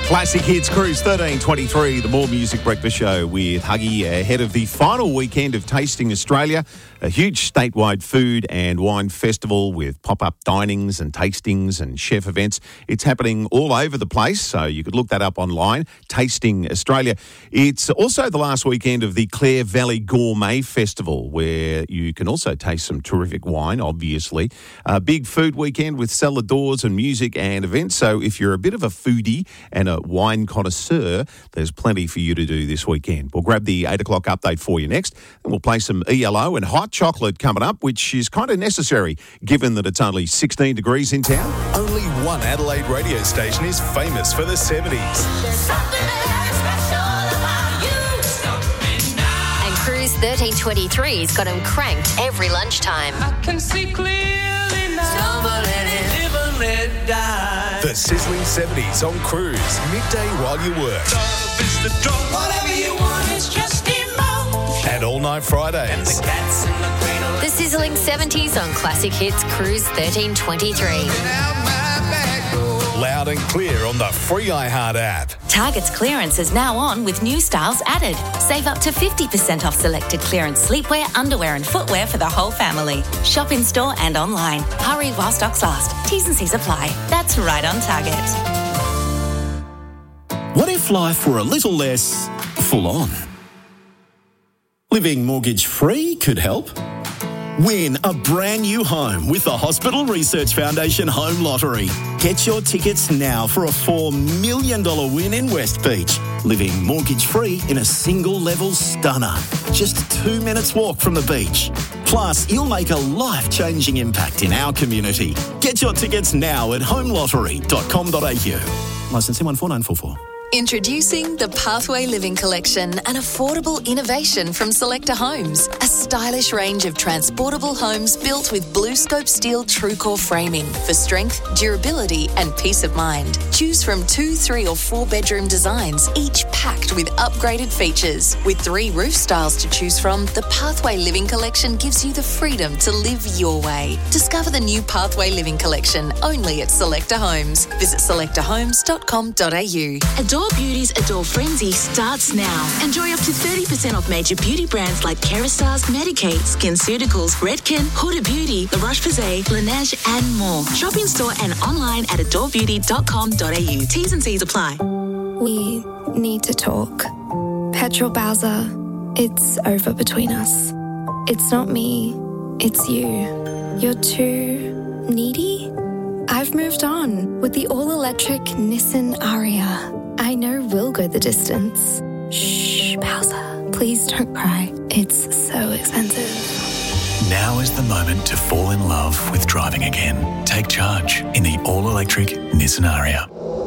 Classic Hits Cruise 1323, the More Music Breakfast Show with Huggy ahead of the final weekend of Tasting Australia, a huge statewide food and wine festival with pop-up dinings and tastings and chef events. It's happening all over the place, so you could look that up online, Tasting Australia. It's also the last weekend of the Clare Valley Gourmet Festival, where you can also taste some terrific wine, obviously. A big food weekend with cellar doors and music and events, so if you're a bit of a foodie and a wine connoisseur, there's plenty for you to do this weekend. We'll grab the 8 o'clock update for you next, and we'll play some ELO and hot chocolate coming up, which is kind of necessary given that it's only 16 degrees in town. Only one Adelaide radio station is famous for the 70s. And Cruise 1323's got them cranked every lunchtime. I can see clearly now. Stumble in it, live and let die. The sizzling 70s on Cruise, midday while you work. Love is the drug. Whatever you want is just emo. And all night Fridays. And the cats in the cradle. The sizzling 70s on Classic Hits Cruise 1323. Loud and clear on the free iHeart app. Target's clearance is now on with new styles added. Save up to 50% off selected clearance sleepwear, underwear and footwear for the whole family. Shop in store and online. Hurry while stocks last. T's and C's apply. That's right on Target. What if life were a little less full on? Living mortgage-free could help. Win a brand new home with the Hospital Research Foundation Home Lottery. Get your tickets now for a $4 million win in West Beach. Living mortgage-free in a single-level stunner. Just 2 minutes walk from the beach. Plus, you'll make a life-changing impact in our community. Get your tickets now at homelottery.com.au. Licence M149444. Introducing the Pathway Living Collection, an affordable innovation from Selector Homes. A stylish range of transportable homes built with BlueScope steel TrueCore framing for strength, durability and peace of mind. Choose from 2, 3 or 4 bedroom designs, each packed with upgraded features. With 3 roof styles to choose from, the Pathway Living Collection gives you the freedom to live your way. Discover the new Pathway Living Collection only at Selector Homes. Visit selectorhomes.com.au. Adore Beauty's Adore Frenzy starts now. Enjoy up to 30% off major beauty brands like Kerastase, Medik8, SkinCeuticals, Redken, Huda Beauty, La Roche-Posay, Laneige and more. Shop in store and online at adorebeauty.com.au. T's and C's apply. We need to talk. Petrol Bowser, it's over between us. It's not me, it's you. You're too needy? I've moved on with the all-electric Nissan Ariya. I know we'll go the distance. Shh, Bowser, please don't cry. It's so expensive. Now is the moment to fall in love with driving again. Take charge in the all-electric Nissan Ariya.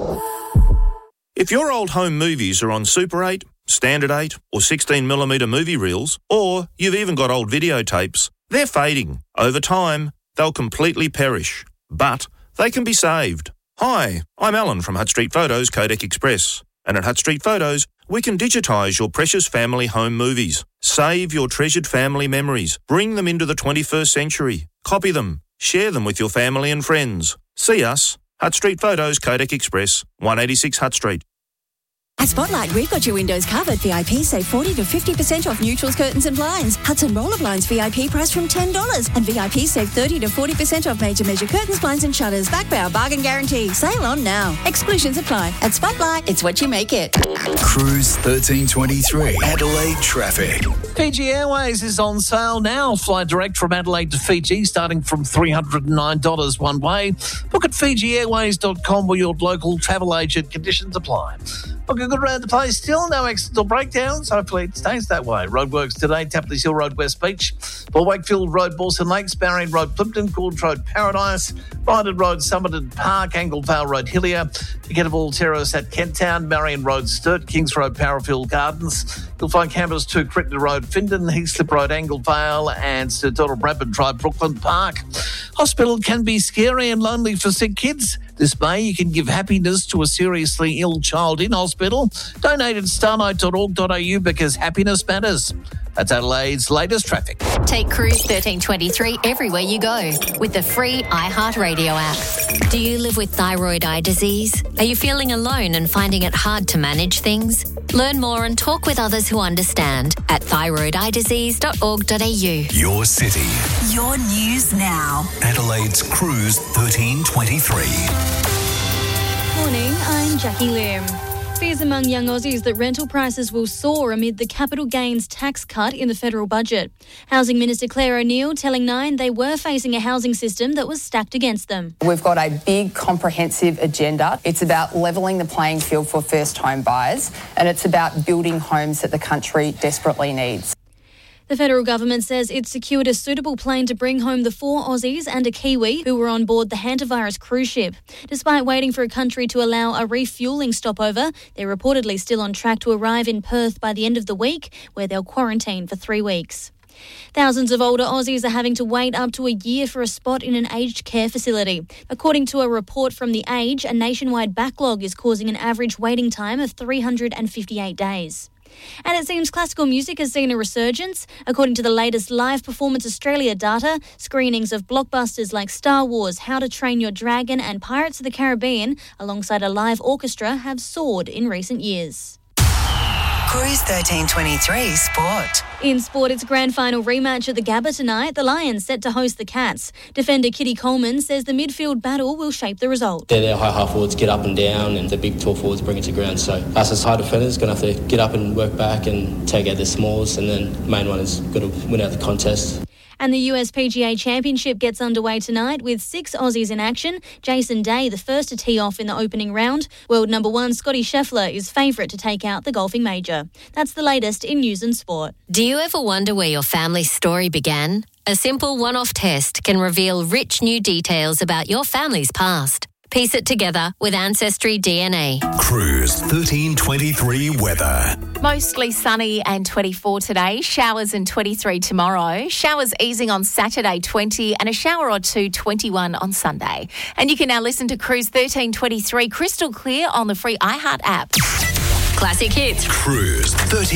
If your old home movies are on Super 8, Standard 8 or 16mm movie reels, or you've even got old videotapes, they're fading. Over time, they'll completely perish. But they can be saved. Hi, I'm Alan from Hutt Street Photos Kodak Express. And at Hutt Street Photos, we can digitise your precious family home movies. Save your treasured family memories. Bring them into the 21st century. Copy them. Share them with your family and friends. See us, Hutt Street Photos Kodak Express, 186 Hutt Street. At Spotlight, we've got your windows covered. VIP save 40 to 50% off neutrals, curtains and blinds. Hudson Roller Blinds VIP price from $10. And VIP save 30 to 40% off major measure curtains, blinds and shutters. Back by our bargain guarantee. Sale on now. Exclusions apply. At Spotlight, it's what you make it. Cruise 1323, Adelaide traffic. Fiji Airways is on sale now. Fly direct from Adelaide to Fiji starting from $309 one way. Book at FijiAirways.com or your local travel agent. Conditions apply. Looking good around the place still. No accidents or breakdowns. Hopefully it stays that way. Roadworks today. Tapley's Hill Road, West Beach. For Wakefield Road, Mawson Lakes. Barry Road, Plimpton. Gould Road, Paradise. Ryden Road, Somerton Park. Anglevale Road, Hillier. Forgettable Terrace at Kent Town. Marion Road, Sturt. Kings Road, Parafield Gardens. You'll find Canberra's 2, Crittenden Road, Findon. Heathslip Road, Anglevale. And Sir Donald Bradford Drive, Brooklyn Park. Hospital can be scary and lonely for sick kids. This May, you can give happiness to a seriously ill child in hospital. Donate at starlight.org.au because happiness matters. That's Adelaide's latest traffic. Take Cruise 1323 everywhere you go with the free iHeartRadio app. Do you live with thyroid eye disease? Are you feeling alone and finding it hard to manage things? Learn more and talk with others who understand at thyroideyedisease.org.au. Your city. Your news now. Adelaide's Cruise 1323. Morning, I'm Jackie Lim. Fears among young Aussies that rental prices will soar amid the capital gains tax cut in the federal budget. Housing Minister Claire O'Neil telling Nine they were facing a housing system that was stacked against them. We've got a big comprehensive agenda. It's about levelling the playing field for first home buyers, and it's about building homes that the country desperately needs. The federal government says it secured a suitable plane to bring home the 4 Aussies and a Kiwi who were on board the Hantavirus cruise ship. Despite waiting for a country to allow a refuelling stopover, they're reportedly still on track to arrive in Perth by the end of the week, where they'll quarantine for 3 weeks. Thousands of older Aussies are having to wait up to a year for a spot in an aged care facility. According to a report from The Age, a nationwide backlog is causing an average waiting time of 358 days. And it seems classical music has seen a resurgence. According to the latest Live Performance Australia data, screenings of blockbusters like Star Wars, How to Train Your Dragon and Pirates of the Caribbean, alongside a live orchestra, have soared in recent years. Cruise 1323 Sport. In sport, it's a grand final rematch at the Gabba tonight. The Lions set to host the Cats. Defender Kitty Coleman says the midfield battle will shape the result. Their high half forwards get up and down, and the big tall forwards bring it to ground. So us as high defenders going to have to get up and work back and take out the smalls, and then the main one is got to win out the contest. And the US PGA Championship gets underway tonight with 6 Aussies in action. Jason Day, the first to tee off in the opening round. World number 1 Scotty Scheffler is favourite to take out the golfing major. That's the latest in news and sport. Do you ever wonder where your family's story began? A simple one-off test can reveal rich new details about your family's past. Piece it together with Ancestry DNA. Cruise 1323 weather. Mostly sunny and 24 today. Showers and 23 tomorrow. Showers easing on Saturday, 20, and a shower or two, 21 on Sunday. And you can now listen to Cruise 1323 crystal clear on the free iHeart app. Classic hits. Cruise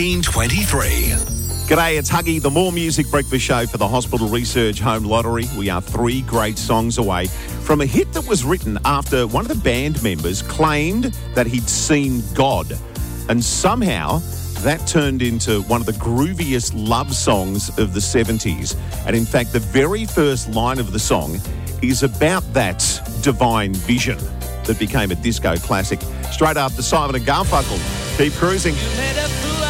1323. G'day, it's Huggy, the More Music Breakfast Show for the Hospital Research Home Lottery. We are 3 great songs away from a hit that was written after one of the band members claimed that he'd seen God. And somehow that turned into one of the grooviest love songs of the 70s. And in fact, the very first line of the song is about that divine vision that became a disco classic. Straight after Simon and Garfunkel. Keep cruising.